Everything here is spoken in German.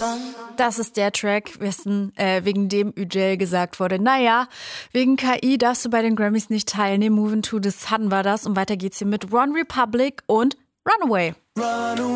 Das ist der Track, wegen dem Üjel gesagt wurde, naja, wegen KI darfst du bei den Grammys nicht teilnehmen. Moving to the Sun war das. Und weiter geht's hier mit One Republic und Runaway.